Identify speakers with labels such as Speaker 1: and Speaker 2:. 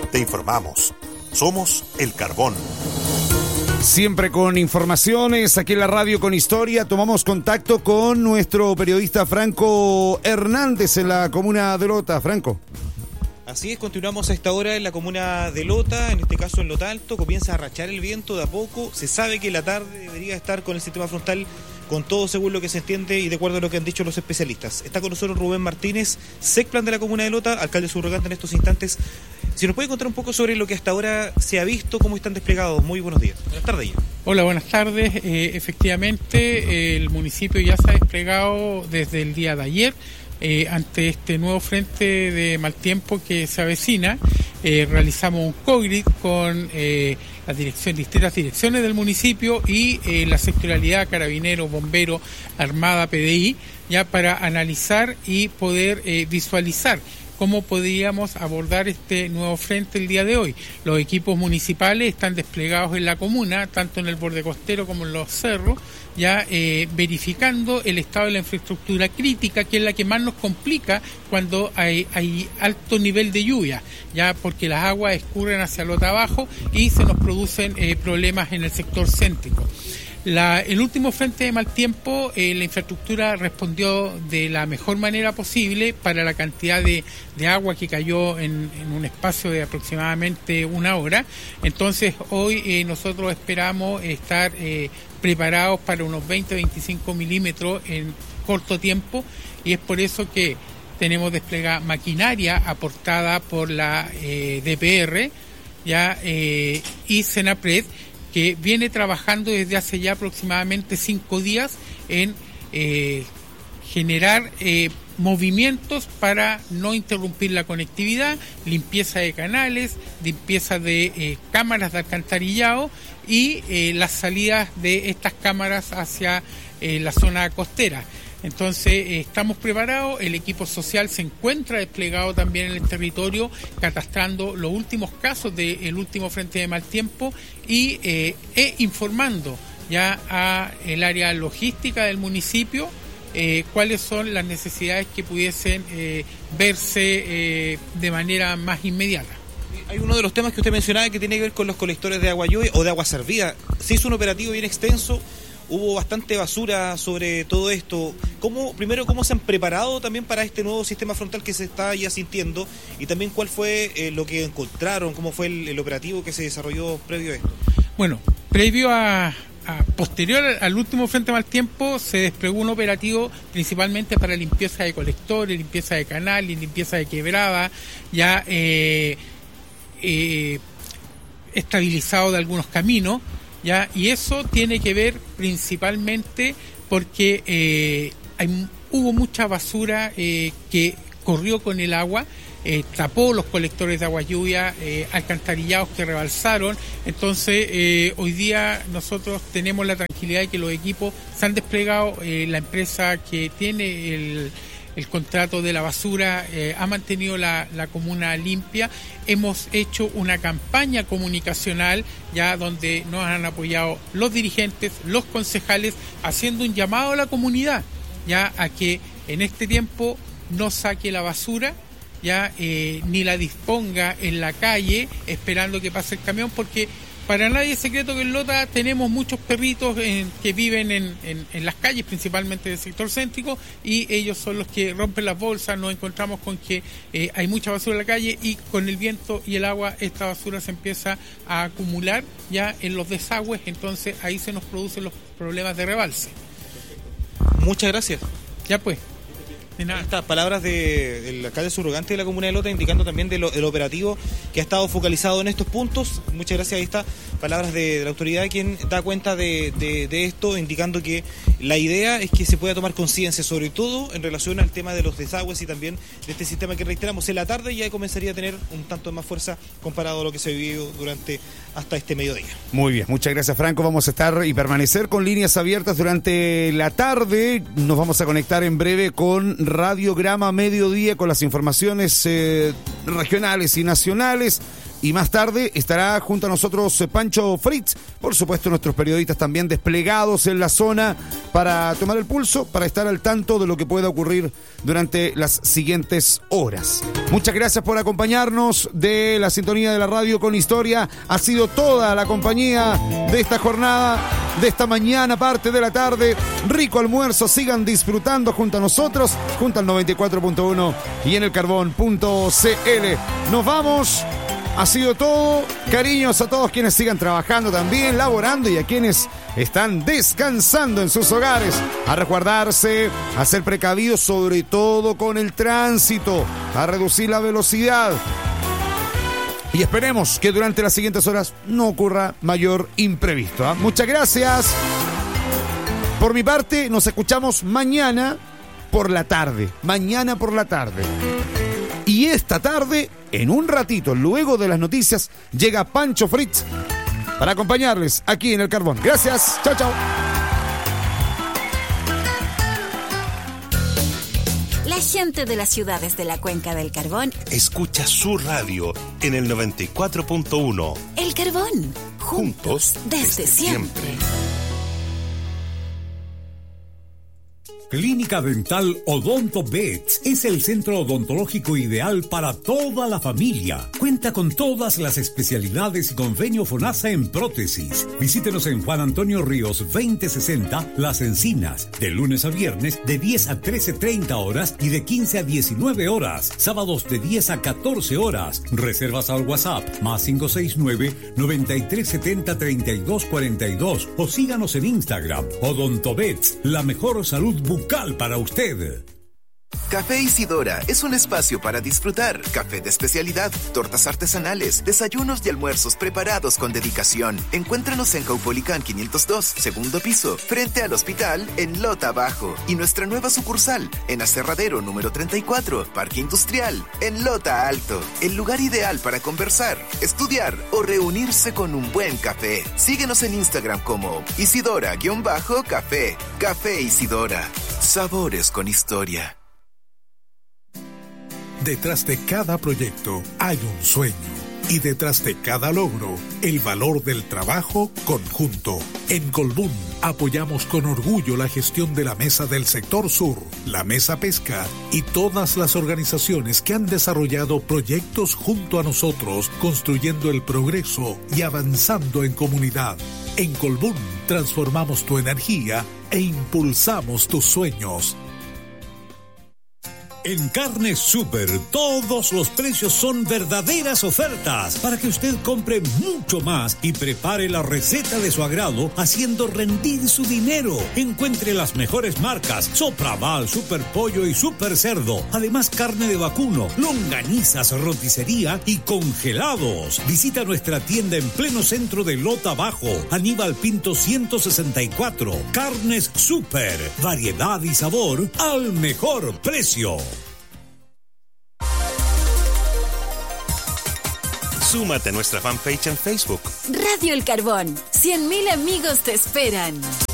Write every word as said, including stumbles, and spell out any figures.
Speaker 1: Te informamos. Somos El Carbón.
Speaker 2: Siempre con informaciones, aquí en la radio con historia. Tomamos contacto con nuestro periodista Franco Hernández en la comuna de Lota. Franco.
Speaker 3: Así es, continuamos a esta hora en la comuna de Lota, en este caso en Lota Alto. Comienza a rachar el viento de a poco. Se sabe que la tarde debería estar con el sistema frontal con todo según lo que se entiende y de acuerdo a lo que han dicho los especialistas. Está con nosotros Rubén Martínez, SECPLAN de la comuna de Lota, alcalde subrogante en estos instantes. Si nos puede contar un poco sobre lo que hasta ahora se ha visto, cómo están desplegados. Muy buenos días. Buenas tardes ya.
Speaker 4: Hola, buenas tardes. Eh, efectivamente, eh, el municipio ya se ha desplegado desde el día de ayer. Eh, ante este nuevo frente de mal tiempo que se avecina, eh, realizamos un COGRID con eh, las dirección, distintas direcciones del municipio y eh, la sectorialidad Carabineros, Bomberos, Armada, P D I, ya para analizar y poder eh, visualizar cómo podríamos abordar este nuevo frente el día de hoy. Los equipos municipales están desplegados en la comuna, tanto en el borde costero como en los cerros, ya eh, verificando el estado de la infraestructura crítica, que es la que más nos complica cuando hay, hay alto nivel de lluvia, ya porque las aguas escurren hacia Lota abajo y se nos producen eh, problemas en el sector céntrico. La, el último frente de mal tiempo, eh, la infraestructura respondió de la mejor manera posible para la cantidad de, de agua que cayó en, en un espacio de aproximadamente una hora. Entonces hoy eh, nosotros esperamos estar eh, preparados para unos veinte a veinticinco milímetros en corto tiempo, y es por eso que tenemos desplegada maquinaria aportada por la eh, D P R ya eh, y Senapred, que viene trabajando desde hace ya aproximadamente cinco días en eh, generar eh, movimientos para no interrumpir la conectividad, limpieza de canales, limpieza de eh, cámaras de alcantarillado y eh, las salidas de estas cámaras hacia eh, la zona costera. Entonces eh, estamos preparados, el equipo social se encuentra desplegado también en el territorio, catastrando los últimos casos del último frente de mal tiempo y eh, e informando ya a el área logística del municipio eh, cuáles son las necesidades que pudiesen eh, verse eh, de manera más inmediata.
Speaker 3: Hay uno de los temas que usted mencionaba que tiene que ver con los colectores de agua lluvia o de agua servida. Se hizo un operativo bien extenso. Hubo bastante basura sobre todo esto. ¿Cómo, primero, cómo se han preparado también para este nuevo sistema frontal que se está ya sintiendo? Y también, ¿cuál fue eh, lo que encontraron? ¿Cómo fue el, el operativo que se desarrolló previo a esto?
Speaker 4: Bueno, previo a, a posterior al último frente mal tiempo, se desplegó un operativo principalmente para limpieza de colectores, limpieza de canales, limpieza de quebrada, ya eh, eh, estabilizado de algunos caminos. Ya, y eso tiene que ver principalmente porque eh, hay, hubo mucha basura eh, que corrió con el agua, eh, tapó los colectores de agua lluvia, eh, alcantarillados que rebalsaron. Entonces eh, hoy día nosotros tenemos la tranquilidad de que los equipos se han desplegado, eh, la empresa que tiene el el contrato de la basura eh, ha mantenido la, la comuna limpia. Hemos hecho una campaña comunicacional ya donde nos han apoyado los dirigentes, los concejales, haciendo un llamado a la comunidad ya a que en este tiempo no saque la basura, ya eh, ni la disponga en la calle esperando que pase el camión, porque para nadie es secreto que en Lota tenemos muchos perritos en, que viven en, en, en las calles, principalmente del sector céntrico, y ellos son los que rompen las bolsas. Nos encontramos con que eh, hay mucha basura en la calle y con el viento y el agua esta basura se empieza a acumular ya en los desagües, entonces ahí se nos producen los problemas de rebalse.
Speaker 3: Muchas gracias.
Speaker 4: Ya pues.
Speaker 3: Estas palabras de, del alcalde subrogante de la comuna de Lota, indicando también de lo, del operativo que ha estado focalizado en estos puntos. Muchas gracias. Ahí está, palabras de, de la autoridad quien da cuenta de, de, de esto, indicando que la idea es que se pueda tomar conciencia, sobre todo en relación al tema de los desagües y también de este sistema que reiteramos en la tarde ya comenzaría a tener un tanto más fuerza comparado a lo que se vivió durante hasta este mediodía.
Speaker 2: Muy bien, muchas gracias, Franco. Vamos a estar y permanecer con líneas abiertas durante la tarde. Nos vamos a conectar en breve con Radiograma Mediodía con las informaciones eh, regionales y nacionales. y más tarde estará junto a nosotros Pancho Fritz, por supuesto nuestros periodistas también desplegados en la zona para tomar el pulso, para estar al tanto de lo que pueda ocurrir durante las siguientes horas. Muchas gracias por acompañarnos de la sintonía de la radio con historia. Ha sido toda la compañía de esta jornada, de esta mañana, parte de la tarde. Rico almuerzo, sigan disfrutando junto a nosotros, junto al noventa y cuatro punto uno y en el carbón punto c l. Nos vamos. Ha sido todo. Cariños a todos quienes sigan trabajando también, laborando, y a quienes están descansando en sus hogares. A resguardarse, a ser precavidos, sobre todo con el tránsito, a reducir la velocidad. Y esperemos que durante las siguientes horas no ocurra mayor imprevisto, ¿eh? Muchas gracias. Por mi parte, nos escuchamos mañana por la tarde. Mañana por la tarde. Y esta tarde, en un ratito, luego de las noticias, llega Pancho Fritz para acompañarles aquí en El Carbón. Gracias. Chao, chao.
Speaker 5: La gente de las ciudades de la Cuenca del Carbón
Speaker 1: escucha su radio en el noventa y cuatro punto uno.
Speaker 5: El Carbón, juntos, juntos desde, desde siempre. siempre.
Speaker 6: Clínica Dental Odonto Vets es el centro odontológico ideal para toda la familia. Cuenta con todas las especialidades y convenio FONASA en prótesis. Visítenos en Juan Antonio Ríos veinte sesenta, Las Encinas, de lunes a viernes de diez a trece treinta horas y de quince a diecinueve horas. Sábados de diez a catorce horas. Reservas al WhatsApp más cinco seis nueve, noventa y tres setenta, treinta y dos cuarenta y dos o síganos en Instagram. Odonto Vets, la mejor salud bucal para usted.
Speaker 7: Café Isidora es un espacio para disfrutar. Café de especialidad, tortas artesanales, desayunos y almuerzos preparados con dedicación. Encuéntranos en Caupolicán quinientos dos, segundo piso, frente al hospital, en Lota Bajo. Y nuestra nueva sucursal, en Aserradero número treinta y cuatro, Parque Industrial, en Lota Alto. El lugar ideal para conversar, estudiar o reunirse con un buen café. Síguenos en Instagram como Isidora-Café. Café Isidora. Sabores con historia.
Speaker 8: Detrás de cada proyecto hay un sueño y detrás de cada logro el valor del trabajo conjunto. En Colbún apoyamos con orgullo la gestión de la Mesa del Sector Sur, la Mesa Pesca y todas las organizaciones que han desarrollado proyectos junto a nosotros, construyendo el progreso y avanzando en comunidad. En Colbún transformamos tu energía e impulsamos tus sueños.
Speaker 6: En Carnes Super, todos los precios son verdaderas ofertas para que usted compre mucho más y prepare la receta de su agrado, haciendo rendir su dinero. Encuentre las mejores marcas: Sopraval, Super Pollo y Super Cerdo. Además, carne de vacuno, longanizas, roticería y congelados. Visita nuestra tienda en pleno centro de Lota Bajo, Aníbal Pinto ciento sesenta y cuatro. Carnes Super, variedad y sabor al mejor precio.
Speaker 1: Súmate a nuestra fanpage en Facebook.
Speaker 5: Radio El Carbón, cien mil amigos te esperan.